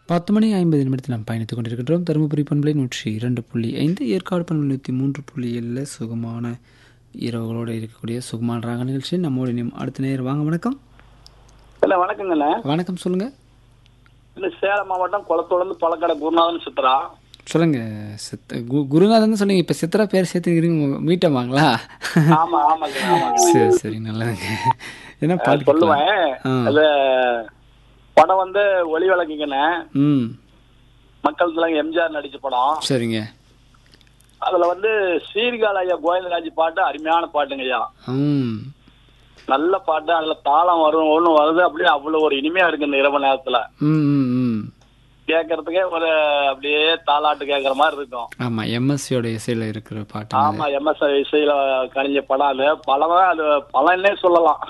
10 மணி 50 நிமிடத்தில் நாம் பயணித்துக் கொண்டிருக்கின்றோம். தருமபுரி பண்பலை 102.5, ஏற்காடு பண்பலை 103.7 சுகமான இரவுகளோடு இருக்கக்கூடிய சுகமான ராக நிகழ்ச்சி நம்மோடு இனியும் அடுத்த நேரம். வாங்க, வணக்கம். இல்லை, வணக்கங்கண்ணே. வணக்கம், சொல்லுங்க. இல்லை, சேலம் மாவட்டம் குளத்தூர்லேருந்து பழக்கடை குருநாதன் சித்ரா. சொல்லுங்க. குருநாதன் சொன்னீங்க, இப்போ சித்ரா பேர் சேர்த்துக்கிறீங்க, மீட்டமாங்களா? ஆமா ஆமாங்க. சரி சரி, நல்லதுங்க. என்ன பாட்டு சொல்லுவேன். அது படம் வந்து ஒளி விளக்குங்கண்ணே. மக்கள் திலகம் எம்ஜிஆர் நடிச்ச படம். சரிங்க. அதுல வந்து சீர்காழி ஐயா கோவிந்தராஜ் பாட்டு அருமையான பாட்டுங்க ஐயா. நல்ல பாட்டு. அதுல தாளம் வரும், ஒண்ணு வருது, அப்படியே அவ்வளவு ஒரு இனிமையா இருக்கு இந்த இரவு நேரத்துல. கேட்கறதுக்கே ஒரு அப்படியே தாலாட்டு கேட்கற மாதிரி இருக்கும். ஆமா, எம்எஸ்சியோட இசையில இருக்கிற பாட்டு. ஆமா, எம்எஸ் இசையில கணிஞ்ச படம். அது பழமே, அது பழம்னே சொல்லலாம்.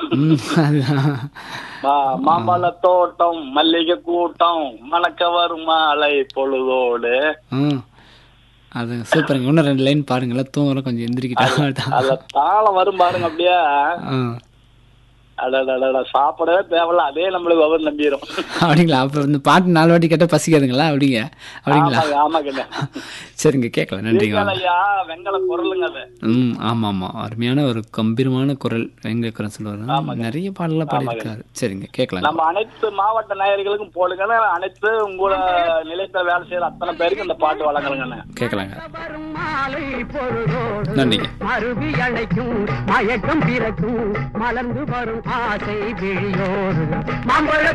மாம்பழ தோட்டம், மல்லிகை கூட்டம், மணக்க வரும் மாலை பொழுதோடு. அது சூப்பருங்க. இன்னும் 2 லைன் பாருங்களேன், தூங்குற கொஞ்சம் எந்திரிக்கிட்டா. அதுல தாளம் வரும் பாருங்க, அப்படியே சாப்பிடவே தேவையில்ல, அதே நம்மளுக்கு ஒவ்வொரு நம்பிடும். அப்படிங்களா? அப்ப இந்த பாட்டு 4 வாட்டி கேட்டா பசிக்காதுங்களா? அப்படிங்களா? ஆமா. சரிங்க, கேட்கலாம். நன்றிங்க. வெங்கல குரலுங்க அது. ஆமா ஆமா, அருமையான ஒரு கம்பீரமான குரல். வெங்கல குரல் சொல்லுவாரு. நிறைய பாடலாம் பாடியிருக்காரு. சரிங்க, கேட்கலாம். நம்ம அனைத்து மாவட்ட நேயர்களுக்கும் போடுங்க. அனைத்து உங்களோட நிலையத்தில் வேலை செய்யற அத்தனை பேருக்கு இந்த பாட்டு வழங்குறேங்க. கேட்கலாங்க. நன்றிங்க. மயக்கம் பிறக்கும், மலர்ந்து வரும் ஆசை விழியோடு மாம்பழ